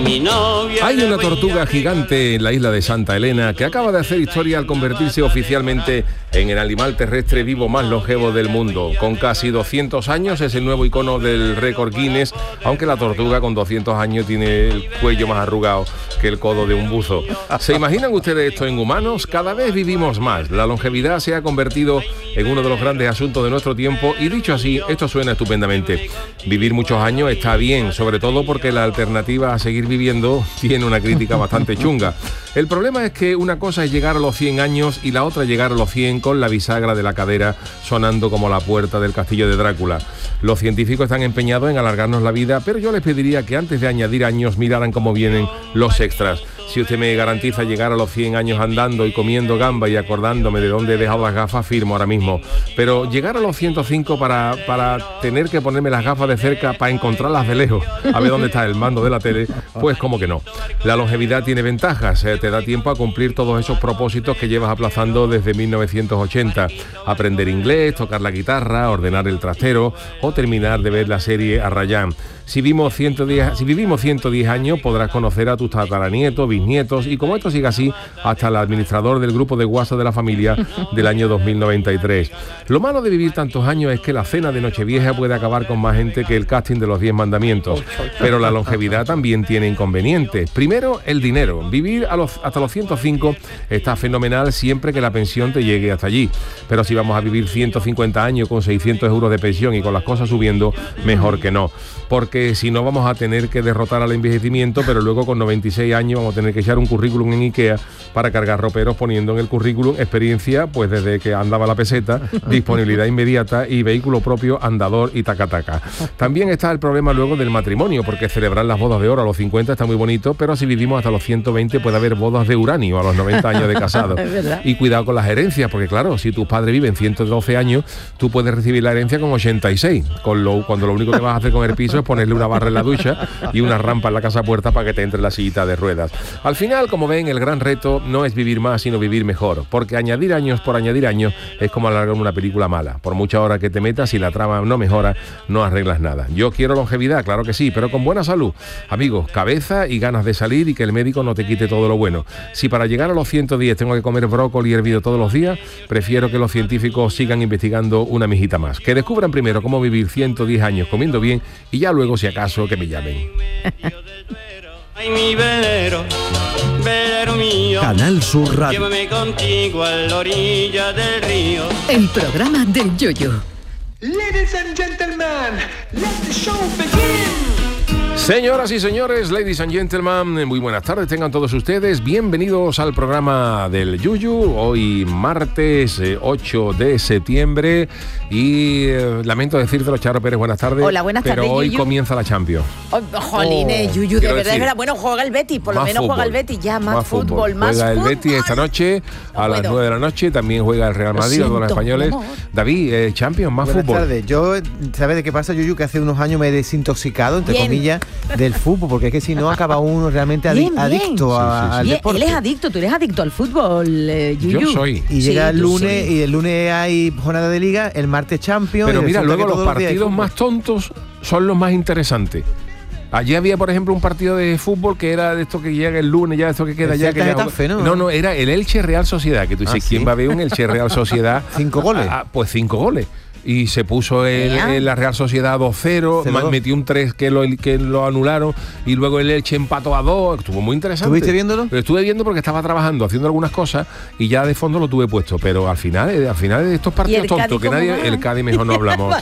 Hay una tortuga gigante en la isla de Santa Elena que acaba de hacer historia al convertirse oficialmente en el animal terrestre vivo más longevo del mundo. Con casi 200 años es el nuevo icono del récord Guinness, aunque la tortuga con 200 años tiene el cuello más arrugado que el codo de un buzo. ¿Se imaginan ustedes esto en humanos? Cada vez vivimos más. La longevidad se ha convertido en uno de los grandes asuntos de nuestro tiempo y dicho así, esto suena estupendamente. Vivir muchos años está bien, sobre todo porque la alternativa a seguir viviendo tiene una crítica bastante chunga. El problema es que una cosa es llegar a los 100 años y la otra llegar a los 100 con la bisagra de la cadera sonando como la puerta del castillo de Drácula. Los científicos están empeñados en alargarnos la vida, pero yo les pediría que antes de añadir años miraran cómo vienen los extras. Si usted me garantiza llegar a los 100 años andando y comiendo gamba y acordándome de dónde he dejado las gafas, firmo ahora mismo. Pero llegar a los 105 para tener que ponerme las gafas de cerca para encontrarlas de lejos, a ver dónde está el mando de la tele, pues como que no. La longevidad tiene ventajas, te da tiempo a cumplir todos esos propósitos que llevas aplazando desde 1980. Aprender inglés, tocar la guitarra, ordenar el trastero o terminar de ver la serie Arrayán. Si vivimos 110 años, podrás conocer a tus tataranietos, bisnietos y como esto siga así, hasta el administrador del grupo de WhatsApp de la familia del año 2093. Lo malo de vivir tantos años es que la cena de Nochevieja puede acabar con más gente que el casting de los 10 mandamientos. Pero la longevidad también tiene inconvenientes. Primero, el dinero. Vivir hasta los 105 está fenomenal siempre que la pensión te llegue hasta allí. Pero si vamos a vivir 150 años con 600 euros de pensión y con las cosas subiendo, mejor que no. Porque si no vamos a tener que derrotar al envejecimiento, pero luego con 96 años vamos a tener que echar un currículum en IKEA para cargar roperos poniendo en el currículum experiencia pues desde que andaba la peseta, disponibilidad inmediata y vehículo propio, andador y taca-taca. También está el problema luego del matrimonio, porque celebrar las bodas de oro a los 50 está muy bonito, pero si vivimos hasta los 120 puede haber bodas de uranio a los 90 años de casado. Y cuidado con las herencias, porque claro, si tus padres viven 112 años, tú puedes recibir la herencia con 86, cuando lo único que vas a hacer con el piso es ponerle una barra en la ducha y una rampa en la casa puerta para que te entre la sillita de ruedas. Al final, como ven, el gran reto no es vivir más, sino vivir mejor, porque añadir años por añadir años es como alargar una película mala. Por mucha hora que te metas, si la trama no mejora, no arreglas nada. Yo quiero longevidad, claro que sí, pero con buena salud. Amigos, cabeza y ganas de salir y que el médico no te quite todo lo bueno. Si para llegar a los 110 tengo que comer brócoli hervido todos los días, prefiero que los científicos sigan investigando una mijita más. Que descubran primero cómo vivir 110 años comiendo bien y ya luego, si acaso, que me llamen. Ay, mi velero, velero mío. Canal Sur Radio. Llévame contigo a la orilla del río. El programa del Yoyo. Ladies and gentlemen, let the show begin. Señoras y señores, ladies and gentlemen, muy buenas tardes tengan todos ustedes. Bienvenidos al programa del Yuyu. Hoy martes 8 de septiembre y lamento decírtelo, Charo Pérez, buenas tardes. Hola, buenas tardes, pero hoy Yuyu. Comienza la Champions. Jolines, Yuyu, de verdad, es verdad. Bueno, juega el Betis, por lo menos juega el Betis ya, más fútbol, más juega fútbol. El Betis esta noche a las 9 de la noche, también juega el Real Madrid, los españoles. David, Champions, más buenas fútbol. Tardes. Yo, ¿sabes de qué pasa, Yuyu? Que hace unos años me he desintoxicado, entre comillas, del fútbol, porque es que si no acaba uno realmente adicto al deporte. Él es adicto, tú eres adicto al fútbol, Yuyu. Yo soy. Y llega el lunes, y el lunes hay jornada de liga, el martes Champions. Pero mira, luego los partidos más tontos son los más interesantes. Allí había, por ejemplo, un partido de fútbol que era de esto que llega el lunes, ya esto que queda ya. Que Getafe, no, era el Elche Real Sociedad, que tú dices, ¿quién va a ver un Elche Real Sociedad? 5 goles. Pues 5 goles. Y se puso la Real Sociedad 2-0, metió un 3 que lo anularon y luego el Elche empató a 2, estuvo muy interesante. ¿Estuviste viéndolo? Lo estuve viendo porque estaba trabajando, haciendo algunas cosas y ya de fondo lo tuve puesto, pero al final de estos partidos tontos que nadie, el Cádiz mejor no hablamos.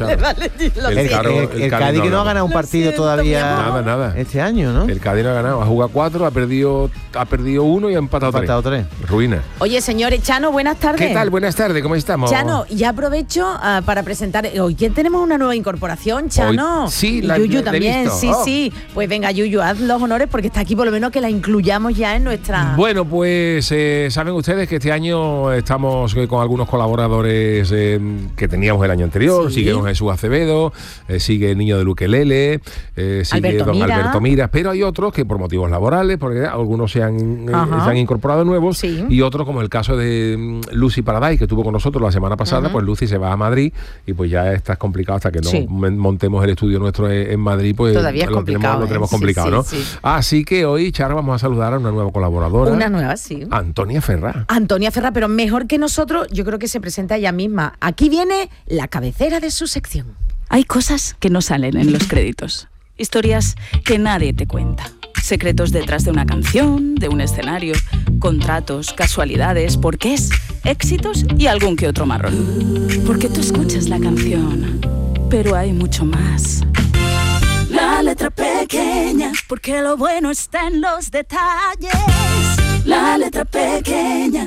El Cádiz que no ha ganado un partido todavía. Nada. Este año, ¿no? El Cádiz no ha ganado, ha jugado 4, ha perdido 1 y ha empatado 3. Ruina. Oye, señores, Chano, buenas tardes. ¿Qué tal? Buenas tardes, ¿cómo estamos? Chano, ya aprovecho para presentar. Hoy tenemos una nueva incorporación, Chano. Hoy, sí, Yuyu también, sí, oh. sí. Pues venga, Yuyu, haz los honores porque está aquí, por lo menos que la incluyamos ya en nuestra. Bueno, pues saben ustedes que este año estamos con algunos colaboradores que teníamos el año anterior. Sí. Sigue don Jesús Acevedo, sigue el niño de Luquelele, sigue don Alberto Miras, pero hay otros que por motivos laborales, porque algunos se han incorporado nuevos, sí. Y otros como el caso de Lucy Paradise, que estuvo con nosotros la semana pasada, pues Lucy se va a Madrid y pues ya estás complicado hasta que no Sí. montemos el estudio nuestro en Madrid, pues Todavía es complicado, lo tenemos sí, complicado, sí, ¿no? sí. Así que hoy, Charo, vamos a saludar a una nueva colaboradora. Una nueva, sí. Antonia Ferrá. Antonia Ferrá, pero mejor que nosotros, yo creo que se presenta ella misma. Aquí viene la cabecera de su sección. Hay cosas que no salen en los créditos. Historias que nadie te cuenta. Secretos detrás de una canción, de un escenario, contratos, casualidades, porqués, éxitos y algún que otro marrón. Porque tú escuchas la canción, pero hay mucho más. La letra pequeña, porque lo bueno está en los detalles. La letra pequeña.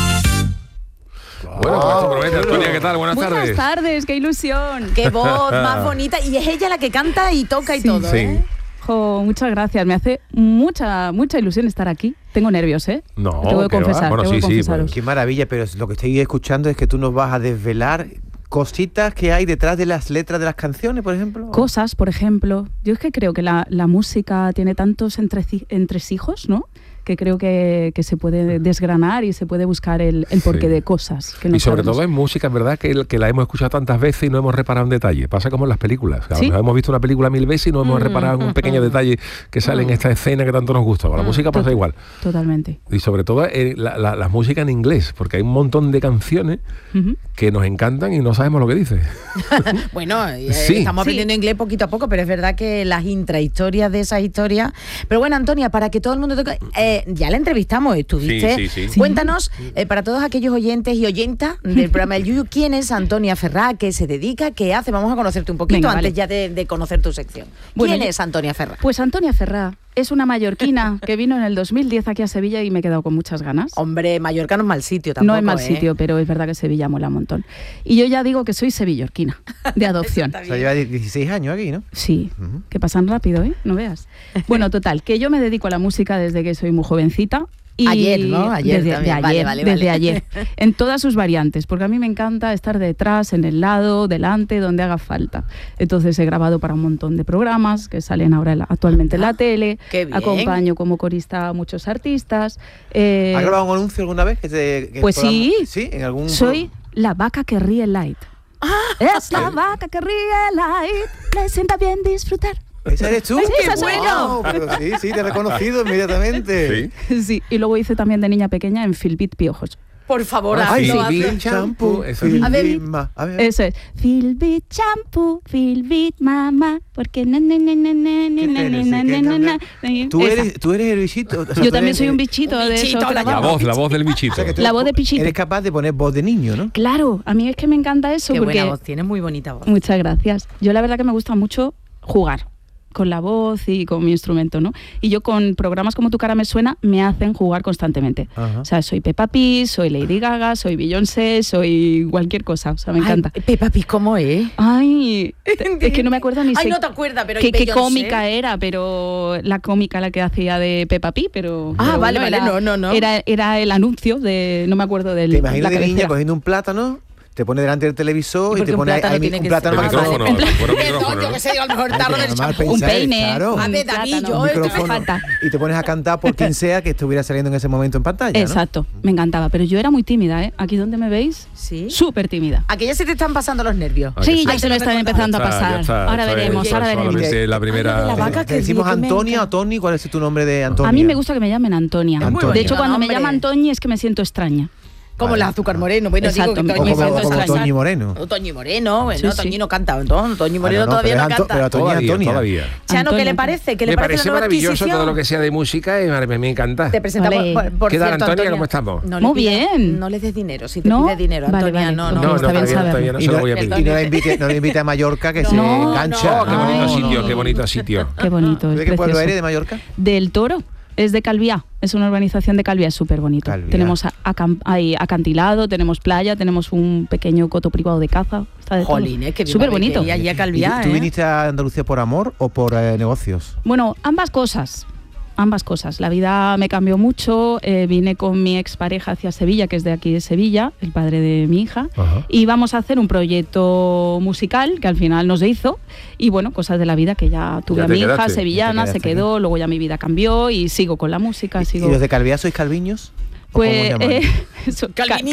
Bueno, pues esto promete. Antonia, ¿qué tal? Buenas tardes. Buenas tardes, qué ilusión. Qué voz más bonita. Y es ella la que canta y toca y todo, Sí. ¿eh? Jo, muchas gracias, me hace mucha ilusión estar aquí. Tengo nervios, ¿eh? No, tengo que ¿qué va? confesar, Bueno, tengo que sí, confesaros. Qué maravilla, pero lo que estoy escuchando es que tú nos vas a desvelar cositas que hay detrás de las letras de las canciones, por ejemplo. Cosas, por ejemplo. Yo es que creo que la música tiene tantos entresijos, ¿no? Que creo que se puede desgranar y se puede buscar el porqué Sí. de cosas. Que no Y sobre sabemos. todo en música, es verdad que la hemos escuchado tantas veces y no hemos reparado en detalle. Pasa como en las películas. A lo ¿Sí? mejor hemos visto una película 1000 veces y no hemos reparado en un pequeño detalle que sale en esta escena que tanto nos gusta. Con la música pasa igual. Totalmente. Y sobre todo la música en inglés, porque hay un montón de canciones Ujú. que nos encantan y no sabemos lo que dice. Bueno, Sí. estamos aprendiendo inglés poquito a poco, pero es verdad que las intrahistorias de esas historias. Pero bueno, Antonia, para que todo el mundo toque, ya la entrevistamos, estuviste. Sí, sí. Cuéntanos, para todos aquellos oyentes y oyentas del programa El Yuyu, ¿quién es Antonia Ferrá? ¿Qué se dedica? ¿Qué hace? Vamos a conocerte un poquito Venga, antes vale. ya de conocer tu sección. Bueno, ¿Quién es Antonia Ferrá? Pues Antonia Ferrá es una mallorquina que vino en el 2010 aquí a Sevilla y me he quedado con muchas ganas. Hombre, Mallorca no es mal sitio tampoco. No es mal ¿eh? sitio, pero es verdad que Sevilla mola un montón. Y yo ya digo que soy sevillorquina, de adopción. Está O sea, lleva 16 años aquí, ¿no? Sí, que pasan rápido, ¿eh? No veas. Bueno, total, que yo me dedico a la música desde que soy muy jovencita. Y Ayer, ¿no? Ayer desde, también. de ayer, Vale. desde ayer. En todas sus variantes, porque a mí me encanta estar detrás, en el lado, delante, donde haga falta. Entonces he grabado para un montón de programas que salen ahora actualmente en la tele. qué bien. Acompaño como corista a muchos artistas. ¿Has grabado un anuncio alguna vez? Pues sí. Sí, en algún... Soy la vaca que ríe light. Es la vaca que ríe light. Le sienta bien disfrutar. ¿Esa eres tú? Sí, esa soy yo. Pero sí, te he reconocido inmediatamente. Sí. Sí, y luego hice también de niña pequeña en Filbit Piojos. Por favor, Ay, hazlo, sí, hazlo. vi. Champú, Eso. A ver. A ver. Eso es. Filbit shampoo, Filbit mamá, porque na na na na na na na na na na na. Tú Esa. eres el bichito. O sea, Yo tú también eres- soy un bichito un de bichito, eso. la claro. La voz del bichito. O sea, que tú La voz de Pichito. Eres capaz de poner voz de niño, ¿no? Claro, a mí es que me encanta eso Qué porque buena voz, tienes muy bonita voz. muchas gracias. Yo la verdad que me gusta mucho jugar con la voz y con mi instrumento, ¿no? Y yo con programas como Tu cara me suena me hacen jugar constantemente. Ajá. O sea, soy Peppa Pig, soy Lady Gaga, soy Beyoncé, soy cualquier cosa, o sea, me encanta. Ay, Peppa Pig, ¿cómo es? Ay, es que no me acuerdo ni Ay, sé no te acuerdas, pero qué Beyoncé. cómica era, pero la cómica la que hacía de Peppa Pig, pero Ah, vale, bueno, vale, no. Era el anuncio de, no me acuerdo del. Te imaginas la de niña cabecera. cogiendo un plátano, te pone delante del televisor y Porque te un pone plátano ahí tiene un que plátano ser- El más micrófono, grande. fuera el Perdón, micrófono, yo ¿no? que sé, a lo mejor Ay, tardo que del normal champú. Un pensar, peine, claro. A ver, un David, plátano, yo Un esto me micrófono falta. y te pones a cantar por quien sea que estuviera saliendo en ese momento en pantalla, ¿no? Exacto, me encantaba, pero yo era muy tímida, ¿eh? Aquí donde me veis, Sí. súper tímida. Aquí ya se te están pasando los nervios. Ah, que Sí, sí. ya Ay, se me te están lo empezando a Ya está, pasar. ya está, Ahora está veremos, bien. ahora veremos. Solamente la primera. Ay, de la vaca. ¿Te decimos que me Antonia o encanta. Tony? ¿Cuál es tu nombre de Antonia? A mí me gusta que me llamen Antonia. Es muy De hecho, bonito cuando me nombre. llaman Toñi es que me siento extraña. Como Vale. la Azúcar Moreno. Bueno, Exacto, digo que me Toñi como- me como siento Toñi extraña. Moreno. O Toñi Moreno, bueno, Sí, Toñi sí. no canta, Toñi Moreno Ah, no, todavía pero no es canta. pero Antonia, Todavía. Chano, ¿qué Antonia. le parece? ¿Qué le Me parece parece la nueva maravilloso adquisición? todo lo que sea de música y me encanta. Te presentamos, Vale. por ¿Qué tal, cierto, Antonia? ¿Cómo estamos? No le Muy pidas- bien. No le des dinero, si te ¿No? pide dinero, Vale, Antonia, vale. no, Ok, no. No, está bien todavía saberlo. no Y se lo no, voy a Perdón. pedir. no le invite a Mallorca que se No, engancha. Oh, qué bonito No, sitio, no. qué bonito sitio. Qué bonito, es ¿De qué pueblo precioso. eres de Mallorca? Del Toro, es de Calviá, es una urbanización de Calviá, es súper bonito. Calviá. Tenemos hay acantilado, tenemos playa, tenemos un pequeño coto privado de caza. Está de todo. Jolines, qué bien Súper va a bonito. venir allí a ¿Y Calviá, tú ¿eh? viniste a Andalucía por amor o por negocios? Bueno, ambas cosas. La vida me cambió mucho. Vine con mi expareja hacia Sevilla, que es de aquí de Sevilla, el padre de mi hija, Ajá. y vamos a hacer un proyecto musical que al final nos hizo. Y bueno, cosas de la vida que ya tuve Ya a te mi hija, quedaste. sevillana, Ya te se quedaste quedó, luego ya mi vida cambió y sigo con la música. ¿Y Sigo... los de Calviá sois calviños? Pues eso,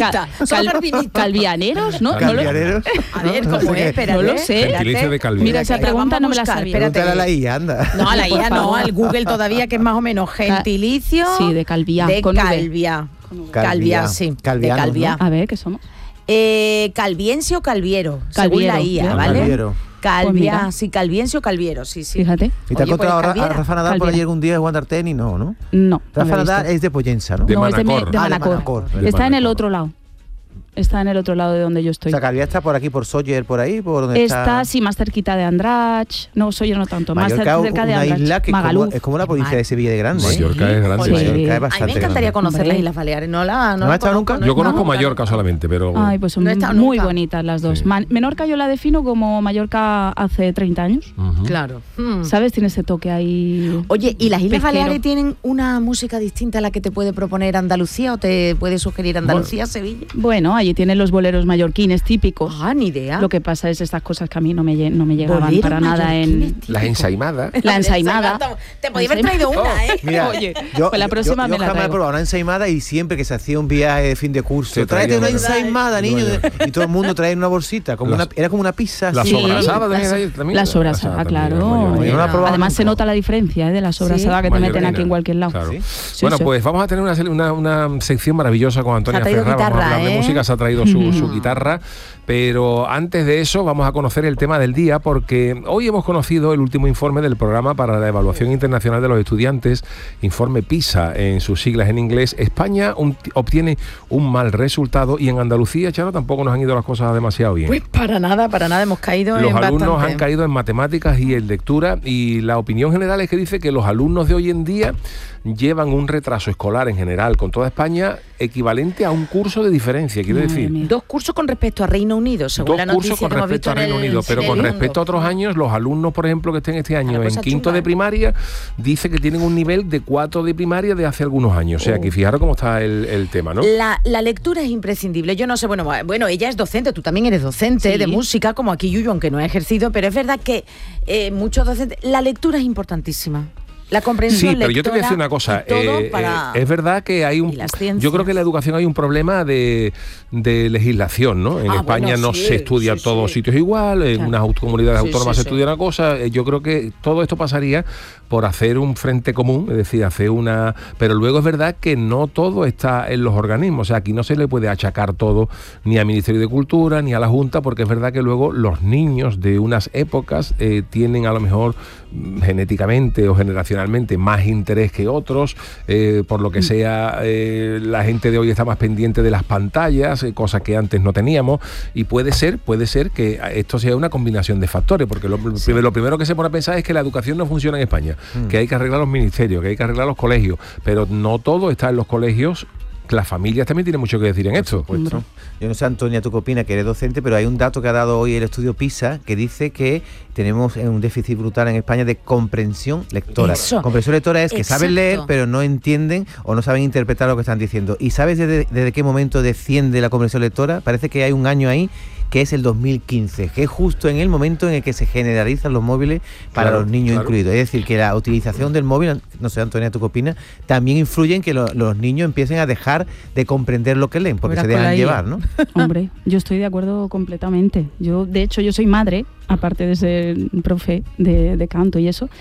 calvianeros, ¿no? ¿Calvianeros? A ver, ¿cómo es? Espérate. No lo sé. Gentilicio de Calviá. Mira, esa pregunta no me la sabía. Pregúntale a la IA, anda. No, a la IA no, al Google todavía, que es más o menos gentilicio. Sí, de Calviá. De con V. Calviá. Calviá, sí. Calvianos, de Calviá. A ver, ¿qué somos? Calviense o calviero, según Calviero, la IA, bien. ¿vale? Calviero. Calviá, Pues sí, calviense o calviero, sí. Fíjate. ¿Y te has Oye, pues, encontrado a Calviera. Rafa Nadal por allí algún día jugando al tenis? No, ¿no? No. Rafa no lo he Nadal visto. es de Pollensa, ¿no? De No, es de Manacor. De Manacor. Manacor. Está en el Manacor. otro lado. Está en el otro lado de donde yo O estoy. sea, Calviá está por aquí, por Sóller, por ahí, por donde Está, sí, más cerquita de Andrach. No, Sóller no tanto, más Mallorca, cerca de una Andrach. isla que Magaluf. es como la provincia de Sevilla de grande. Mallorca es grande. Sí. Mallorca es A mí bastante me encantaría grande. conocer Hombre. las Islas Baleares. ¿No has estado nunca? Yo conozco nunca, Mallorca nunca. solamente, pero... Ay, pues son No he estado muy nunca. bonitas las dos. Sí. Menorca yo la defino como Mallorca hace 30 años. Ujú. Claro. ¿Sabes? Tiene ese toque ahí. Oye, ¿y las Islas pesquero. Baleares tienen una música distinta a la que te puede proponer Andalucía o te puede sugerir Andalucía, Sevilla? Bueno, allí tienen los boleros mallorquines típicos. Ah, ni idea. Lo que pasa es estas cosas que a mí no me llegaban Boleros para nada en mallorquines Las ensaimadas. la ensaimada. Te podía haber traído una, ¿eh? Mira, Oye, pues la próxima me la jamás he traigo. probado una ensaimada y siempre que se hacía un viaje de fin de curso, Se tráete traía una una. ensaimada, niño. Y todo el mundo traía una bolsita, como Las- era como una pizza. La así. sobrasada también. La sobrasada, claro. Yo no la he probado Además nunca. se nota la diferencia de la sobrasada que te meten aquí en cualquier lado. Claro. ¿Sí? Bueno, sí. pues vamos a tener una sección maravillosa con Antonia Se ha traído Ferrá. Vamos a guitarra, hablar de ¿eh? música, se ha traído su guitarra. Pero antes de eso vamos a conocer el tema del día, porque hoy hemos conocido el último informe del Programa para la Evaluación Internacional de los Estudiantes, informe PISA en sus siglas en inglés. España obtiene un mal resultado y en Andalucía, Charo, tampoco nos han ido las cosas demasiado bien. Pues para nada hemos caído Los en alumnos bastante. han caído en matemáticas y en lectura, y la opinión general es que dice que los alumnos de hoy en día llevan un retraso escolar en general con toda España equivalente a un curso de diferencia, quiero Madre decir. mía. 2 cursos con respecto a Reino Unido, según la Dos noticia cursos con que hemos respecto visto a Reino en el- Unido, pero en con el respecto a Mundo. otros años, los alumnos, por ejemplo, que estén este año Una en cosa quinto chunga. de primaria, dice que tienen un nivel de 4 de primaria de hace algunos años. O sea, que fijaros cómo está el tema, ¿no? La lectura es imprescindible. Yo no sé, bueno, ella es docente, tú también eres docente Sí. de música, como aquí Yuyu, aunque no ha ejercido, pero es verdad que muchos docentes, la lectura es importantísima. La comprensión Sí, pero yo te voy a decir lectora una cosa. y todo para- Es verdad que hay y un. las ciencias. Yo creo que en la educación hay un problema de legislación, ¿no? En España bueno, no sí, se estudia en sí, todos sí. sitios igual, en Claro. unas comunidades Sí, autónomas sí, se estudia una cosa. Yo creo que todo esto pasaría por hacer un frente común, es decir, hacer una. Pero luego es verdad que no todo está en los organismos. O sea, aquí no se le puede achacar todo ni al Ministerio de Cultura ni a la Junta, porque es verdad que luego los niños de unas épocas tienen a lo mejor genéticamente o generacionalmente más interés que otros, por lo que sea, la gente de hoy está más pendiente de las pantallas, cosas que antes no teníamos, y puede ser que esto sea una combinación de factores, porque lo primero que se pone a pensar es que la educación no funciona en España, que hay que arreglar los ministerios, que hay que arreglar los colegios, pero no todo está en los colegios. Las familias también tienen mucho que decir en esto. Pues no. Yo no sé, Antonia, tú qué opinas, que eres docente, pero hay un dato que ha dado hoy el estudio PISA que dice que tenemos un déficit brutal en España de comprensión lectora. Eso. Comprensión lectora es que Exacto. saben leer, pero no entienden o no saben interpretar lo que están diciendo. ¿Y sabes desde qué momento desciende la comprensión lectora? Parece que hay un año ahí que es el 2015, que es justo en el momento en el que se generalizan los móviles para Claro, los niños claro. incluidos. Es decir, que la utilización del móvil, no sé, Antonia, ¿tú qué opinas? También influye en que los niños empiecen a dejar de comprender lo que leen, porque Verás se con la dejan IA. llevar, ¿no? Hombre, yo estoy de acuerdo completamente. De hecho, yo soy madre, aparte de ser profe de canto y eso,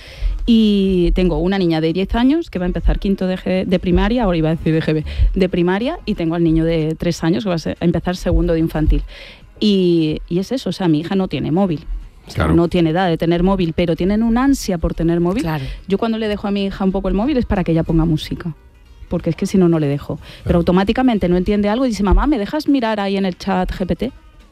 y tengo una niña de 10 años que va a empezar quinto de primaria, ahora iba a decir de GB, de primaria, y tengo al niño de 3 años que va a empezar segundo de infantil. Y es eso, o sea, mi hija no tiene móvil. O sea, Claro. no tiene edad de tener móvil, pero tienen un ansia por tener móvil. Claro. Yo cuando le dejo a mi hija un poco el móvil es para que ella ponga música, porque es que si no, no le dejo. Pero automáticamente no entiende algo y dice, mamá, ¿me dejas mirar ahí en el chat GPT?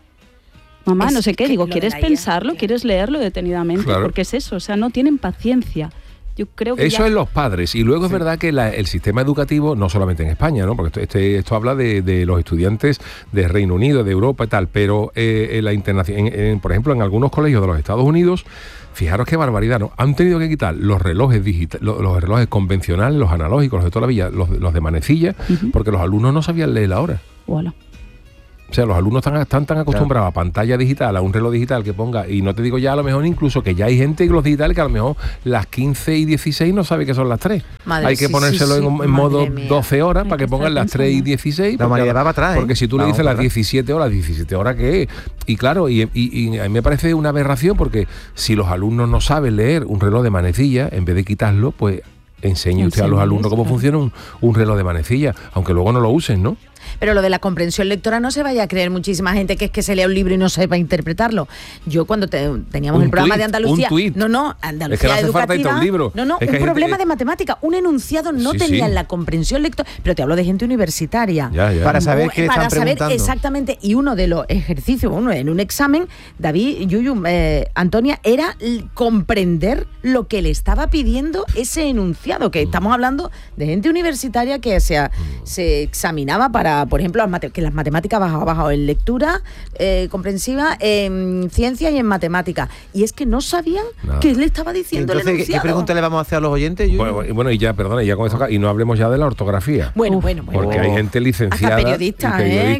Mamá, Es no sé qué. que Digo, lo de ¿quieres la IA, pensarlo? claro. ¿Quieres leerlo detenidamente? Claro. Porque es eso, o sea, no tienen paciencia. Yo creo que Eso es los padres, y luego es verdad que el sistema educativo, no solamente en España, ¿no? Porque esto habla de los estudiantes de Reino Unido, de Europa y tal, pero en la internación, por ejemplo, en algunos colegios de los Estados Unidos, fijaros qué barbaridad, ¿no? Han tenido que quitar los relojes digitales, los relojes convencionales, los analógicos, los de toda la vida, los de manecilla, porque los alumnos no sabían leer la hora. Voilà. O sea, los alumnos están tan acostumbrados a pantalla digital, a un reloj digital que ponga, y no te digo ya a lo mejor incluso que ya hay gente en los digitales que a lo mejor las 15 y 16 no sabe que son las 3. Madre, hay que ponérselo en modo 12 horas para que pongan las 3 y 16. La humanidad va para atrás. Porque si tú le dices las 17 horas, ¿qué es? Y claro, y a mí me parece una aberración porque si los alumnos no saben leer un reloj de manecilla, en vez de quitarlo, pues enseñe usted a los alumnos cómo funciona un reloj de manecilla, aunque luego no lo usen, ¿no? Pero lo de la comprensión lectora no se vaya a creer muchísima gente que es que se lea un libro y no sepa interpretarlo. Yo cuando teníamos el programa de Andalucía, Andalucía es que no hace falta educativa, un libro. un problema de matemática, un enunciado no tenían la comprensión lectora, pero te hablo de gente universitaria. Ya. Para saber qué le están preguntando. Exactamente, y uno de los ejercicios, en un examen, David, Yuyu, Antonia, era comprender lo que le estaba pidiendo ese enunciado, que estamos hablando de gente universitaria que se examinaba para, por ejemplo, que las matemáticas ha bajado en lectura comprensiva, en ciencia y en matemáticas. Y es que no sabían qué le estaba diciendo. Entonces, el enunciado. ¿qué pregunta le vamos a hacer a los oyentes, Yuyu? Bueno, y ya con esto, y no hablemos ya de la ortografía. Bueno. Porque hay gente licenciada hasta periodistas,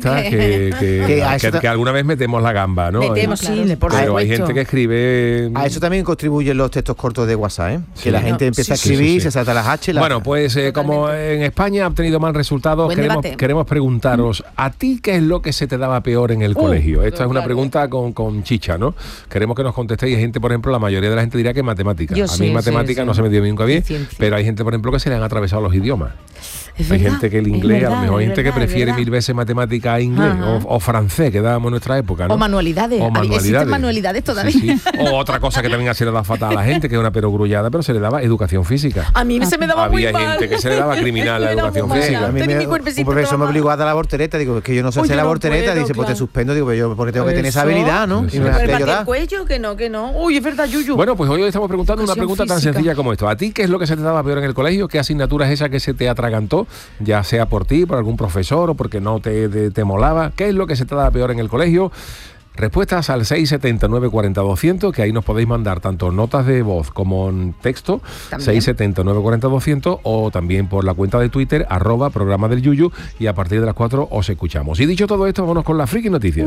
que alguna vez metemos la gamba, ¿no? Metemos, sí, por pero supuesto. hay gente que escribe... A eso también contribuyen los textos cortos de WhatsApp, ¿eh? Que la gente empieza a escribir, se salta las H. Bueno, pues como en España ha obtenido mal resultados, queremos preguntaros, ¿a ti qué es lo que se te daba peor en el colegio? Esta es una pregunta con chicha, ¿no? Queremos que nos contestéis. Hay gente, por ejemplo, la mayoría de la gente dirá que matemática. A mí matemática no se me dio nunca bien, pero hay gente, por ejemplo, que se le han atravesado los idiomas. Hay gente que el inglés, a lo mejor hay gente que prefiere mil veces matemática a inglés o francés, que dábamos en nuestra época, ¿no? O manualidades. Existen manualidades todavía. Sí. O otra cosa que también se le da fatal a la gente, que es una perogrullada, pero se le daba educación física. A mí se me daba muy mal. Había gente que se le daba criminal la educación física. A mí un profesor me obligó a dar la voltereta. Digo, es que yo no sé hacer la voltereta. Dice, pues te suspendo. Digo, yo porque tengo que tener esa habilidad, ¿no? Y me hacía llorar. El cuello, que no. Uy, es verdad, Yuyu. Bueno, pues hoy estamos preguntando una pregunta tan sencilla como esto. ¿A ti qué es lo que se te daba peor en el colegio? ¿Qué asignatura es esa que se te atragantó? Ya sea por ti, por algún profesor o porque no te molaba. ¿Qué es lo que se te daba peor en el colegio? Respuestas al 670 940 200, que ahí nos podéis mandar tanto notas de voz como en texto, 670 940 200, o también por la cuenta de Twitter, @programa del Yuyu, y a partir de las 4 os escuchamos. Y dicho todo esto, vámonos con las friki noticias.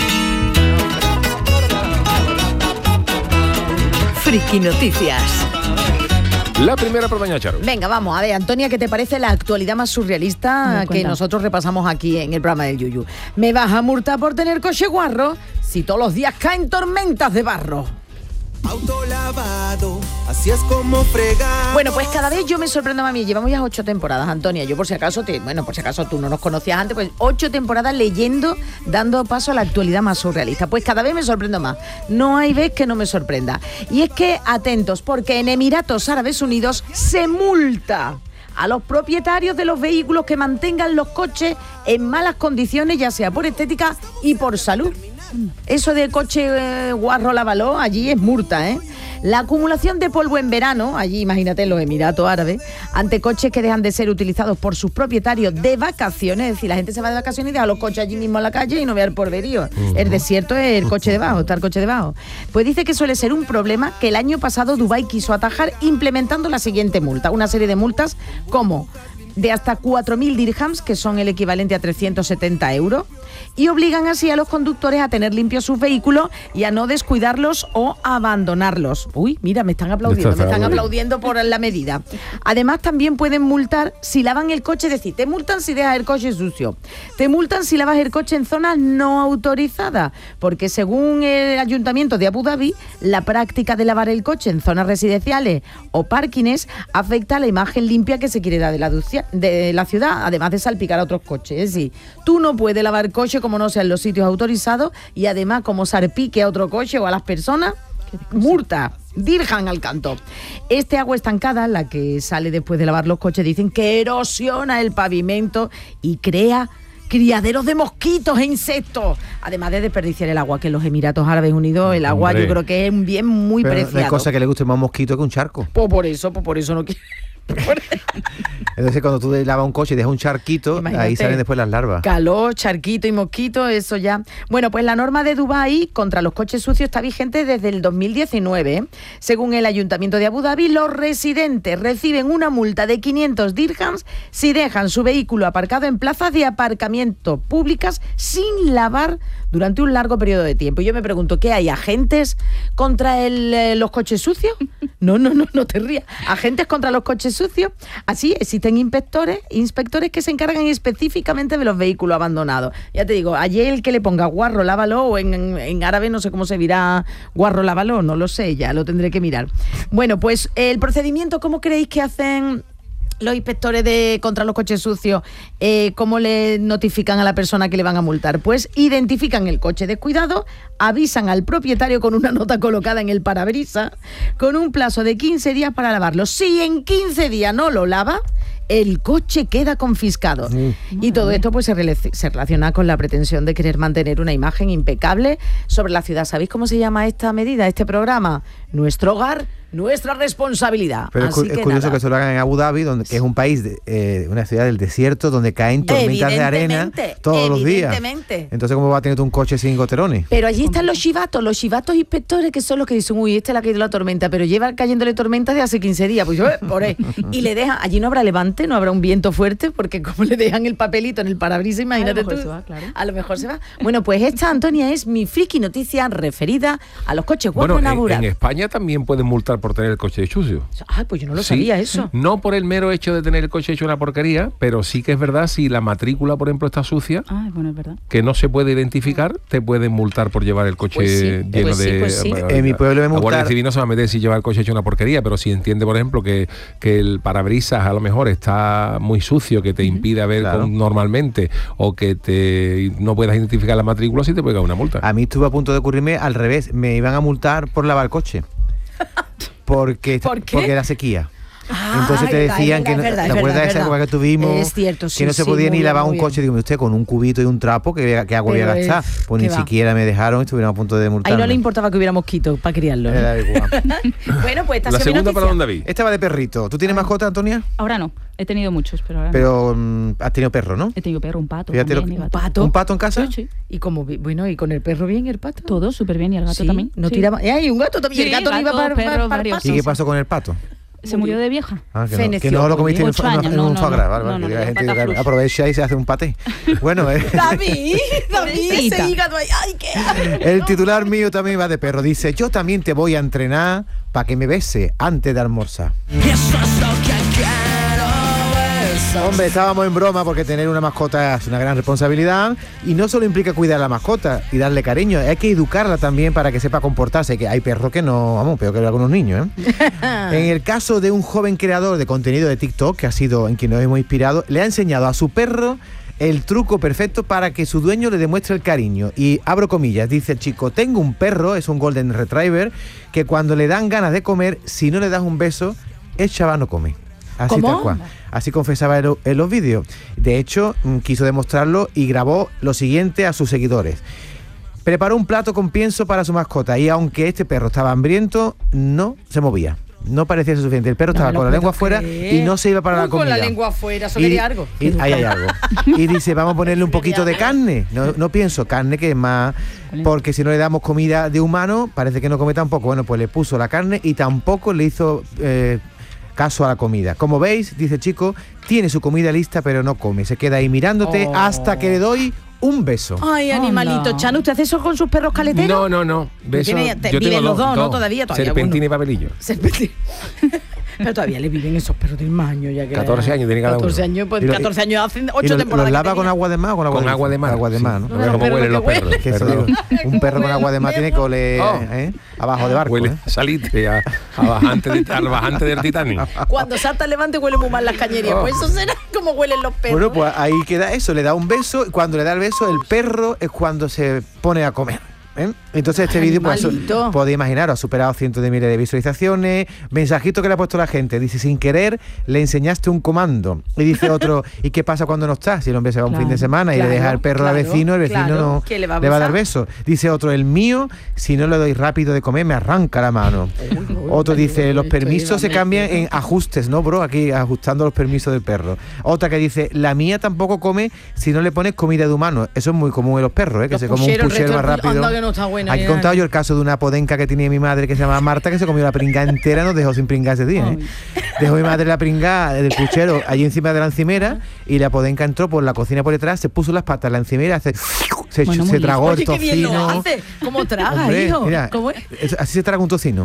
Friki noticias. La primera por doña Charo. Venga, vamos, a ver, Antonia, ¿qué te parece la actualidad más surrealista que nosotros repasamos aquí en el programa del Yuyu? ¿Me vas a multar por tener coche guarro si todos los días caen tormentas de barro? Autolavado, así es como fregar. Bueno, pues cada vez yo me sorprendo, mami. Llevamos ya 8 temporadas, Antonia. Yo por si acaso tú no nos conocías antes, pues 8 temporadas leyendo, dando paso a la actualidad más surrealista. Pues cada vez me sorprendo más. No hay vez que no me sorprenda. Y es que, atentos, porque en Emiratos Árabes Unidos se multa a los propietarios de los vehículos que mantengan los coches en malas condiciones, ya sea por estética y por salud. Eso de coche guarro lávalo, allí es multa, ¿eh? La acumulación de polvo en verano, allí imagínate en los Emiratos Árabes, ante coches que dejan de ser utilizados por sus propietarios de vacaciones, es decir, la gente se va de vacaciones y deja los coches allí mismo en la calle y no ve el porverío. El desierto es el coche debajo, está el coche debajo. Pues dice que suele ser un problema que el año pasado Dubái quiso atajar implementando la siguiente multa, una serie de multas como de hasta 4.000 dirhams, que son el equivalente a 370 euros, y obligan así a los conductores a tener limpios sus vehículos y a no descuidarlos o abandonarlos. Uy, mira, me están aplaudiendo por la medida. Además, también pueden multar si lavan el coche, es decir, te multan si dejas el coche sucio, te multan si lavas el coche en zonas no autorizadas, porque según el Ayuntamiento de Abu Dhabi, la práctica de lavar el coche en zonas residenciales o parkings afecta a la imagen limpia que se quiere dar de la ciudad, además de salpicar a otros coches. Es decir, tú no puedes lavar coche como no sea en los sitios autorizados, y además como salpique a otro coche o a las personas, multa, dirham al canto. Este agua estancada, la que sale después de lavar los coches, dicen que erosiona el pavimento y crea criaderos de mosquitos e insectos, además de desperdiciar el agua, que en los Emiratos Árabes Unidos el agua, hombre, yo creo que es un bien muy preciado. No hay cosa que le guste más un mosquito que un charco. Pues por eso no quiero. Entonces cuando tú lavas un coche y dejas un charquito, Imagínate. ahí salen después las larvas. Calor, charquito y mosquito, eso ya. Bueno, pues la norma de Dubái contra los coches sucios está vigente desde el 2019. ¿eh? Según el Ayuntamiento de Abu Dhabi, los residentes reciben una multa de 500 dirhams si dejan su vehículo aparcado en plazas de aparcamiento públicas sin lavar durante un largo periodo de tiempo. Y yo me pregunto, ¿qué hay? ¿Agentes contra los coches sucios? No te rías. ¿Agentes contra los coches sucios? Así existen inspectores que se encargan específicamente de los vehículos abandonados. Ya te digo, ayer el que le ponga guarro, lávalo, o en árabe no sé cómo se dirá guarro, lávalo, no lo sé, ya lo tendré que mirar. Bueno, pues el procedimiento, ¿cómo creéis que hacen los inspectores contra los coches sucios? ¿Cómo le notifican a la persona que le van a multar? Pues identifican el coche descuidado, avisan al propietario con una nota colocada en el parabrisas, con un plazo de 15 días para lavarlo. Si en 15 días no lo lava, el coche queda confiscado. Y todo esto pues se relaciona con la pretensión de querer mantener una imagen impecable sobre la ciudad. ¿Sabéis cómo se llama esta medida, este programa? Nuestro hogar, nuestra responsabilidad. Pero Así es curioso que se lo hagan en Abu Dhabi, que es un país, una ciudad del desierto, donde caen tormentas de arena todos los días. Entonces, ¿cómo va a tener tú un coche sin goterones? Pero allí están los chivatos inspectores, que son los que dicen, uy, la ha caído la tormenta, pero lleva cayéndole tormentas de hace 15 días, pues por ahí. Y le dejan, allí no habrá levante, no habrá un viento fuerte, porque como le dejan el papelito en el parabrisas, imagínate tú. A lo mejor se va. Bueno, pues esta, Antonia, es mi friki noticia referida a los coches guapos en Abu Dhabi. En España también pueden multar por tener el coche sucio. Ah, pues yo no lo sabía eso. No por el mero hecho de tener el coche hecho una porquería, pero sí que es verdad, si la matrícula, por ejemplo, está sucia, bueno, es verdad, que no se puede identificar, te pueden multar por llevar el coche lleno de... En mi pueblo me multaron. La Guardia Civil no se va a meter si lleva el coche hecho una porquería, pero si entiende, por ejemplo, que el parabrisas a lo mejor está muy sucio, que te impide ver normalmente, o que no puedas identificar la matrícula, sí te puede caer una multa. A mí estuvo a punto de ocurrirme al revés, me iban a multar por lavar el coche. Porque era sequía. Entonces te decían que no, ¿te acuerdas de esa época que tuvimos? Es cierto, que no se podía ni lavar un coche. Digo, usted con un cubito y un trapo, ¿qué agua voy a gastar? Pues ni siquiera me dejaron, estuvieron a punto de multarme. Ahí no le importaba que hubiera mosquitos para criarlo. Era igual. Bueno, pues esta la segunda para don David. Esta va de perrito. ¿Tú tienes mascota, Antonia? Ahora no. He tenido muchos, pero ahora pero has tenido perro, ¿no? He tenido perro, un pato. ¿Un pato? ¿Un pato en casa? Sí. Y como bueno, y con el perro bien, el pato. Todo súper bien, y el gato también. No tiraba. ¡Ay, un gato también! Sí, el gato no iba para el pato. ¿Y qué pasó con el pato? Se murió de vieja. Que no lo comiste en un foie gras. La gente aprovecha y se hace un paté. Bueno, David, ese hígado ahí. ¡Ay, qué! El titular mío también va de perro. Dice, yo también te voy a entrenar para que me bese antes de almorzar. Hombre, estábamos en broma porque tener una mascota es una gran responsabilidad y no solo implica cuidar a la mascota y darle cariño, hay que educarla también para que sepa comportarse, que hay perros que no, peor que algunos niños, En el caso de un joven creador de contenido de TikTok, que ha sido en quien nos hemos inspirado, le ha enseñado a su perro el truco perfecto para que su dueño le demuestre el cariño. Y abro comillas, dice el chico, tengo un perro, es un Golden Retriever, que cuando le dan ganas de comer, si no le das un beso, el chaval no come. Así ¿Cómo? tal cual. Así confesaba en los vídeos. De hecho, quiso demostrarlo y grabó lo siguiente a sus seguidores. Preparó un plato con pienso para su mascota y aunque este perro estaba hambriento, no se movía. No parecía suficiente. El perro estaba con la lengua afuera y no se iba para la comida. Con la lengua afuera, eso quería algo. Ahí hay algo. Y dice, vamos a ponerle un poquito de carne. No pienso, carne que es más... Porque si no le damos comida de humano, parece que no come tampoco. Bueno, pues le puso la carne y tampoco le hizo... caso a la comida. Como veis, dice el chico, tiene su comida lista pero no come, se queda ahí mirándote hasta que le doy un beso. Ay, animalito. Chano, ¿usted hace eso con sus perros caleteros? No. Beso, yo viven tengo los dos, ¿no? Todavía. Serpentina y papelillo. Pero todavía le viven esos perros de más años ya que 14 años tiene cada 14 años, pues 14 años hacen 8 temporadas. ¿Los lava con agua de mar o con agua de mar? Agua de mar, ¿no? No, ¿Cómo huelen los perros? Un perro con agua de mar tiene que oler abajo de barco. Huele salitre al bajante del Titanic. Cuando salta el levante huele muy mal las cañerías. Pues eso será como huelen los perros. Bueno, pues ahí queda eso, le da un beso y cuando le da el beso el perro es cuando se pone a comer. Entonces este vídeo, pues, Animalito. podéis imaginaros, ha superado cientos de miles de visualizaciones. Mensajito que le ha puesto la gente. Dice, sin querer, le enseñaste un comando. Y dice otro, ¿y qué pasa cuando no estás? Si el hombre se va un Claro, fin de semana y le deja el perro al vecino, el vecino no ¿Qué le va a le va a dar besar? besos. Dice otro, el mío, si no le doy rápido de comer, me arranca la mano. Otro dice, los permisos se cambian en ajustes, ¿no, bro? Aquí ajustando los permisos del perro. Otra que dice, la mía tampoco come si no le pones comida de humano. Eso es muy común en los perros, ¿eh? Que Los se come un pucheros, puchero el más resto, rápido. anda que no está buena, Aquí he mira. contado yo el caso de una podenca que tenía mi madre que se llamaba Marta, que se comió la pringa entera, nos dejó sin pringar ese día, ¿eh? Dejó mi madre la pringa del puchero allí encima de la encimera y la podenca entró por la cocina por detrás, se puso las patas en la encimera, se Bueno, muy se bien. tragó Oye, el qué bien lo tocino. hace. ¿Cómo traga, Hombre, hijo? mira, ¿Cómo es? así se traga un tocino.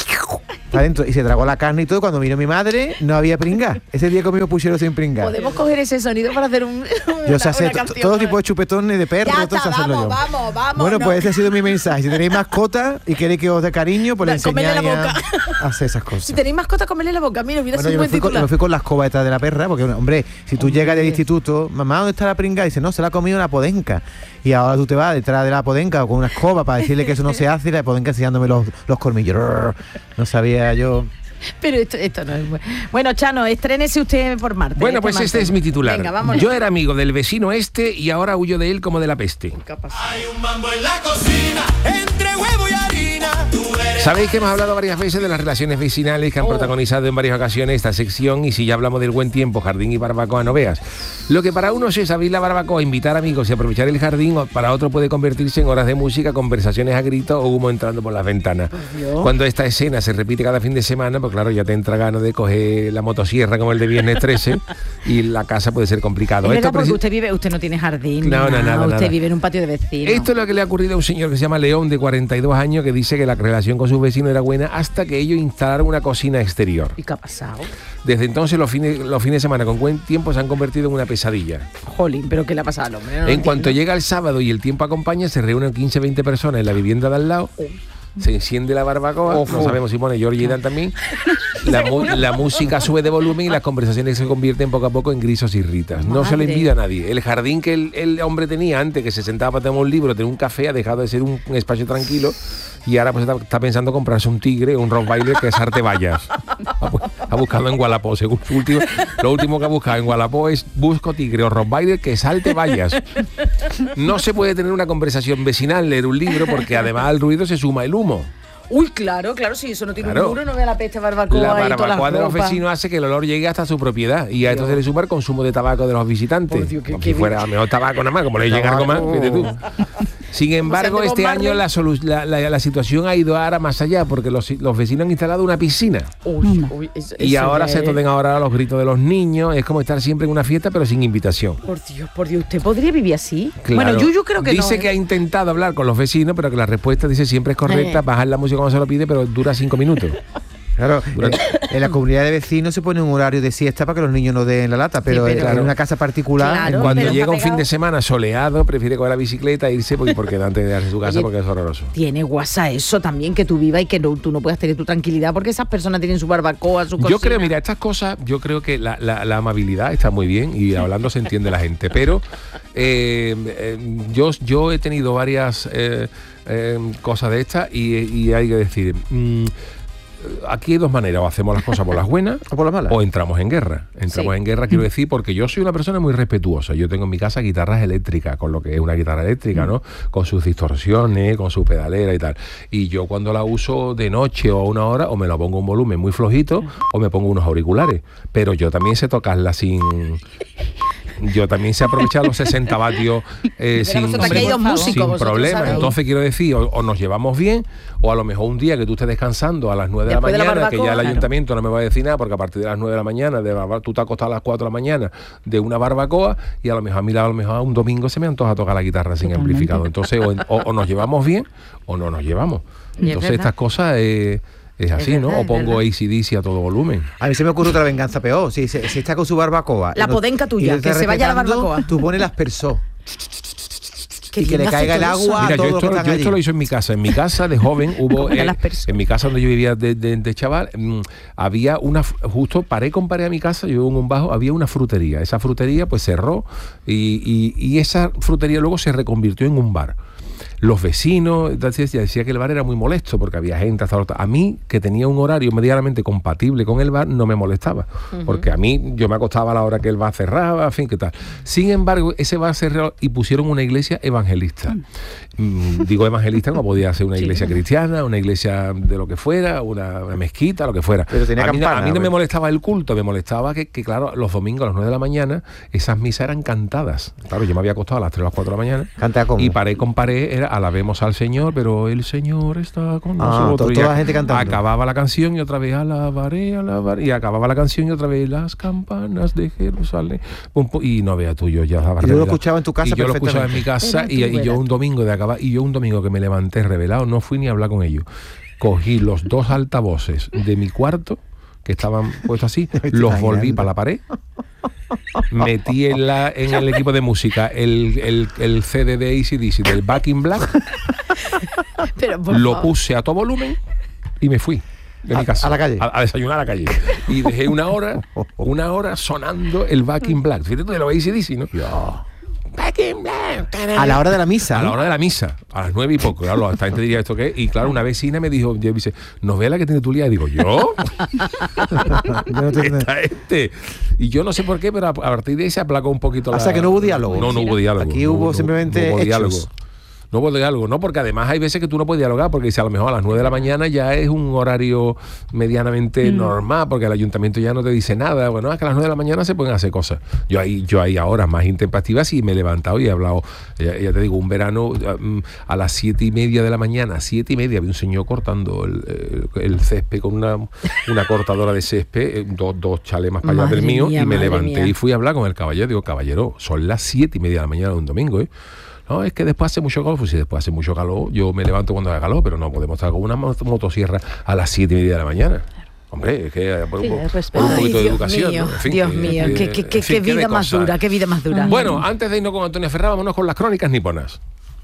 Para adentro, y se tragó la carne y todo. Cuando vino mi madre, no había pringa. Ese día comimos puchero sin pringar. Podemos coger ese sonido para hacer Yo sé hacer una canción. todo tipo de chupetones de perro, Ya todo está, sé hacerlo vamos, yo. vamos. Bueno, no. pues ese ha sido mi mensaje. Si tenéis mascota y queréis que os dé cariño, pues le Comerle la enseñáis boca. a hacer esas cosas. Si tenéis mascota, comerle la boca. Mira, Bueno, un yo buen me titular. fui con la escoba detrás de la perra, porque, hombre, si tú llegas del instituto, mamá, ¿dónde está la pringa? Y dice, no, se la ha comido la podenca. Y ahora tú te vas detrás de la podenca o con una escoba para decirle que eso no se hace y la podenca enseñándome los colmillos. No sabía yo. Pero esto no es bueno, Chano, estrénese usted por Marte. Bueno, pues este es mi titular. Venga, vámonos. Yo era amigo del vecino y ahora huyo de él como de la peste. Hay un mambo en la cocina, entre huevo y harina. Tú eres Sabéis que hemos hablado varias veces de las relaciones vecinales que han protagonizado en varias ocasiones esta sección, y si ya hablamos del buen tiempo, jardín y barbacoa, no veas. Lo que para unos es abrir la barbacoa, invitar amigos y aprovechar el jardín, o para otro puede convertirse en horas de música, conversaciones a gritos o humo entrando por las ventanas. Cuando esta escena se repite cada fin de semana, pues claro, ya te entra ganas de coger la motosierra como el de Viernes 13 y la casa puede ser complicado. Es verdad, porque preci- usted no tiene jardín. No, ni nada, Usted nada. vive en un patio de vecinos. Esto es lo que le ha ocurrido a un señor que se llama León, de 42 años, que dice que la relación con sus vecinos era buena hasta que ellos instalaron una cocina exterior. ¿Y qué ha pasado? Desde entonces los fines de semana con buen tiempo se han convertido en una pesadilla. Jolín, ¿pero qué le ha pasado al hombre? No lo En cuanto entiendo. llega el sábado y el tiempo acompaña, se reúnen 15-20 personas en la vivienda de al lado. Se enciende la barbacoa, no sabemos si pone Georgie Dan también. La música sube de volumen y las conversaciones se convierten poco a poco en grisos y ritas. No se le Madre. envidia a nadie. El jardín que el hombre tenía antes, que se sentaba para tomar un libro, tener un café, ha dejado de ser un espacio tranquilo, y ahora pues está pensando comprarse un tigre o un rottweiler que sarte vallas. Ha buscado en Wallapop, según lo último que ha buscado en Wallapop es: busco tigre o rottweiler que salte vallas. No se puede tener una conversación vecinal, leer un libro, porque además al ruido se suma el humo. Uy, claro, si eso no tiene Claro. un muro, no vea la peste barbacoa La y todas las barbacoa de los ropas. vecinos hace que el olor llegue hasta su propiedad, y a esto se le suma el consumo de tabaco de los visitantes. Por Dios, Como qué si fuera a mejor tabaco nada más, como le llega algo más, fíjate tú. Sin embargo, de este Bob año la situación ha ido ahora más allá, porque los vecinos han instalado una piscina. Y ahora se toden ahora los gritos de los niños. Es como estar siempre en una fiesta pero sin invitación. Por Dios, ¿usted podría vivir así? Claro. Bueno, yo creo que no. Dice que ha intentado hablar con los vecinos, pero que la respuesta, dice, siempre es correcta. Bajar la música cuando se lo pide, pero dura 5 minutos. Claro, en la comunidad de vecinos se pone un horario de siesta para que los niños no den la lata, pero, pero- en una casa particular, Claro, Cuando pero llega está un fin pegado. de semana soleado, prefiere coger la bicicleta e irse porque antes de darse su casa, Oye, porque es horroroso. Tiene guasa eso también, que tú vivas y que tú no puedas tener tu tranquilidad, porque esas personas tienen su barbacoa, su cocina. Yo creo, mira, estas cosas, yo creo que la amabilidad está muy bien y hablando se entiende la gente, pero yo he tenido varias cosas de estas y hay que decir, aquí hay dos maneras: o hacemos las cosas por las buenas o por las malas. o entramos en guerra. Entramos en guerra, quiero decir, porque yo soy una persona muy respetuosa. Yo tengo en mi casa guitarras eléctricas, con lo que es una guitarra eléctrica, ¿no? Con sus distorsiones, con su pedalera y tal. Y yo cuando la uso de noche o a una hora, o me la pongo a un volumen muy flojito, o me pongo unos auriculares. Pero yo también sé tocarla sin... Yo también sé aprovechar los 60 vatios sin, vosotros que hay dos músicos, sin vosotros problema. sabéis. Entonces quiero decir, o nos llevamos bien, o a lo mejor un día que tú estés descansando a las 9 de la Después de la mañana, que ya el barbacoa, ayuntamiento no me va a decir nada, porque a partir de las 9 de la mañana tú te has acostado a las 4 de la mañana de una barbacoa, y a lo mejor a mí a lo mejor un domingo se me antoja tocar la guitarra sin amplificador. Entonces o nos llevamos bien o no nos llevamos. Y es Entonces verdad. estas cosas es así, Es ¿no? verdad, O es pongo verdad. AC/DC a todo volumen. A mí se me ocurre otra venganza peor. Si está con su barbacoa. La y no- podenca tuya, y no está que se vaya a la respetando, barbacoa. Tú pones las personas. Qué y que le bien hace caiga el todo eso. agua. Mira, todo yo lo que esto, están yo allí. esto lo hice en mi casa. En mi casa de joven hubo... Como de las personas. en mi casa donde yo vivía de chaval, había una... Justo paré a mi casa, yo vivo en un bajo, había una frutería. Esa frutería pues cerró y esa frutería luego se reconvirtió en un bar. los vecinos decía que el bar era muy molesto porque había gente hasta la... A mí, que tenía un horario medianamente compatible con el bar, no me molestaba, porque a mí yo me acostaba a la hora que el bar cerraba, en fin, qué tal. Sin embargo, ese bar cerró y pusieron una iglesia evangelista. Digo evangelista, no podía ser una iglesia cristiana, una iglesia de lo que fuera, una mezquita, lo que fuera. Pero tenía campana, a mí no me molestaba el culto, me molestaba que, claro, los domingos a las 9 de la mañana esas misas eran cantadas. Claro, yo me había acostado a las 3 o las 4 de la mañana. ¿Canta cómo? Y pared con pared era alabemos al Señor, pero el Señor está con nosotros. Toda la gente cantando. Acababa la canción y otra vez alabaré, y acababa la canción y otra vez las campanas de Jerusalén. Y no veas tú, yo ya estaba... Y yo lo escuchaba en tu casa. Y yo lo escuchaba en mi casa y yo un domingo que me levanté revelado, no fui ni a hablar con ellos. Cogí los 2 altavoces de mi cuarto, que estaban puestos así, los volví para la pared, metí en el equipo de música el CD de AC/DC del Back in Black, lo puse a todo volumen y me fui de mi casa a la calle, a desayunar a la calle, y dejé una hora sonando el Back in Black. Fíjate tú de los AC/DC, ¿no? A la hora de la misa. A la hora de la misa, a las 9 y poco. Claro, esta gente diría esto qué. Y claro, una vecina me dijo, dice, ¿novela que tiene tu lía? Y digo, ¿yo? Está este. Y yo no sé por qué, pero a partir de ahí se aplacó un poquito O sea que no hubo diálogo. No hubo diálogo. Aquí hubo simplemente no hubo diálogo. hechos. No hubo diálogo, no, porque además hay veces que tú no puedes dialogar, porque si a lo mejor a las 9 de la mañana ya es un horario medianamente normal, porque el ayuntamiento ya no te dice nada. Bueno, es que a las 9 de la mañana se pueden hacer cosas. Yo hay horas más intempestivas y me he levantado y he hablado, ya te digo, un verano a las 7:30 de la mañana, 7:30, había un señor cortando el césped con una cortadora de césped, dos chales más para allá del mío, y me levanté y fui a hablar con el caballero. Digo, caballero, son las 7:30 de la mañana de un domingo, ¿eh? No, es que después hace mucho calor. Pues si después hace mucho calor, yo me levanto cuando haga calor, pero no podemos estar con una motosierra a las 7:30 de la mañana. Hombre, es que por un poquito de educación. Mío, ¿no? En fin, Dios mío, qué vida más dura, qué vida más dura. Bueno, antes de irnos con Antonia Ferrá, vámonos con las crónicas niponas.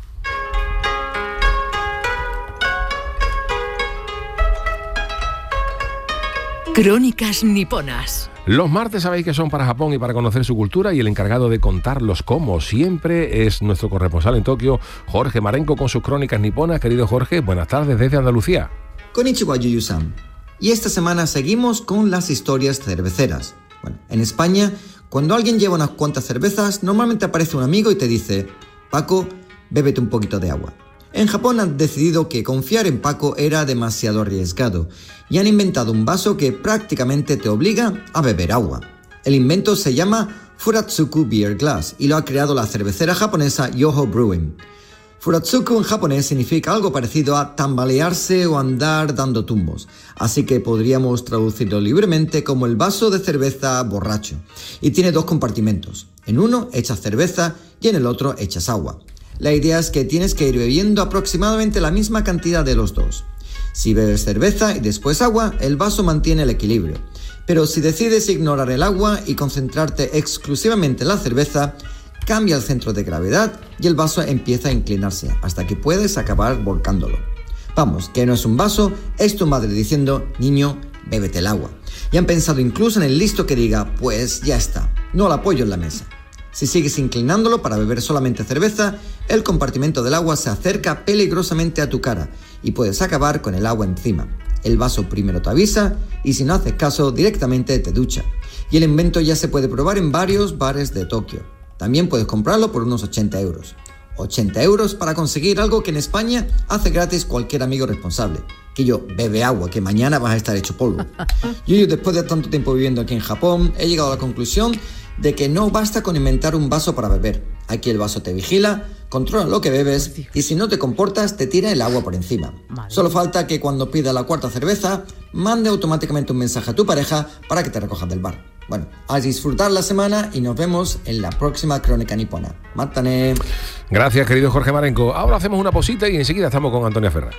Crónicas niponas. Los martes sabéis que son para Japón y para conocer su cultura, y el encargado de contarlos como siempre es nuestro corresponsal en Tokio, Jorge Marenco, con sus crónicas niponas. Querido Jorge, buenas tardes desde Andalucía. Konnichiwa, Yuyu-san. Y esta semana seguimos con las historias cerveceras. Bueno, en España, cuando alguien lleva unas cuantas cervezas, normalmente aparece un amigo y te dice: Paco, bébete un poquito de agua. En Japón han decidido que confiar en Paco era demasiado arriesgado y han inventado un vaso que prácticamente te obliga a beber agua. El invento se llama Furatsuku Beer Glass y lo ha creado la cervecera japonesa Yoho Brewing. Furatsuku en japonés significa algo parecido a tambalearse o andar dando tumbos, así que podríamos traducirlo libremente como el vaso de cerveza borracho. Y tiene 2 compartimentos. En uno echas cerveza y en el otro echas agua. La idea es que tienes que ir bebiendo aproximadamente la misma cantidad de los dos. Si bebes cerveza y después agua, el vaso mantiene el equilibrio. Pero si decides ignorar el agua y concentrarte exclusivamente en la cerveza, cambia el centro de gravedad y el vaso empieza a inclinarse hasta que puedes acabar volcándolo. Vamos, que no es un vaso, es tu madre diciendo: niño, bébete el agua. Y han pensado incluso en el listo que diga: pues ya está, no lo apoyo en la mesa. Si sigues inclinándolo para beber solamente cerveza, el compartimento del agua se acerca peligrosamente a tu cara y puedes acabar con el agua encima. El vaso primero te avisa y si no haces caso directamente te ducha. Y el invento ya se puede probar en varios bares de Tokio. También puedes comprarlo por unos 80 euros. 80 euros para conseguir algo que en España hace gratis cualquier amigo responsable. Que yo, bebe agua, que mañana vas a estar hecho polvo. Yo después de tanto tiempo viviendo aquí en Japón, he llegado a la conclusión de que no basta con inventar un vaso para beber. Aquí el vaso te vigila, controla lo que bebes y si no te comportas te tira el agua por encima. Solo falta que cuando pida la 4ª cerveza, mande automáticamente un mensaje a tu pareja para que te recojas del bar. Bueno, a disfrutar la semana y nos vemos en la próxima Crónica Nipona. ¡Mátane! Gracias, querido Jorge Marenco. Ahora hacemos una pausita y enseguida estamos con Antonia Ferrá.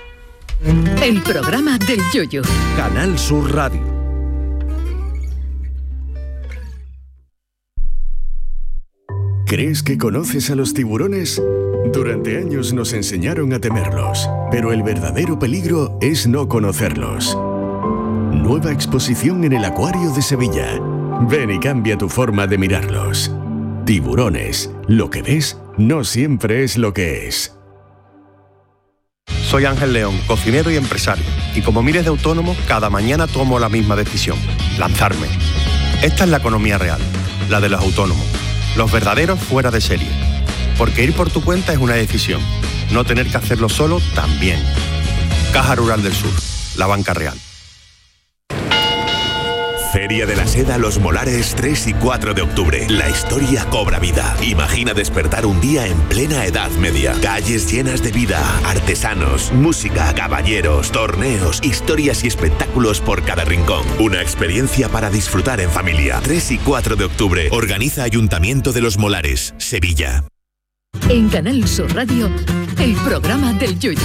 El programa del Yoyo. Canal Sur Radio. ¿Crees que conoces a los tiburones? Durante años nos enseñaron a temerlos, pero el verdadero peligro es no conocerlos. Nueva exposición en el Acuario de Sevilla. Ven y cambia tu forma de mirarlos. Tiburones. Lo que ves no siempre es lo que es. Soy Ángel León, cocinero y empresario, y como miles de autónomos, cada mañana tomo la misma decisión: lanzarme. Esta es la economía real, la de los autónomos, los verdaderos fuera de serie. Porque ir por tu cuenta es una decisión, no tener que hacerlo solo también. Caja Rural del Sur, la banca real. Feria de la Seda Los Molares 3 y 4 de octubre. La historia cobra vida. Imagina despertar un día en plena Edad Media. Calles llenas de vida, artesanos, música, caballeros, torneos, historias y espectáculos por cada rincón. Una experiencia para disfrutar en familia. 3 y 4 de octubre. Organiza Ayuntamiento de Los Molares, Sevilla. En Canal Sur Radio, el programa del Yoyo.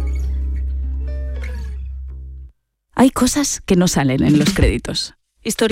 Hay cosas que no salen en los créditos. Historias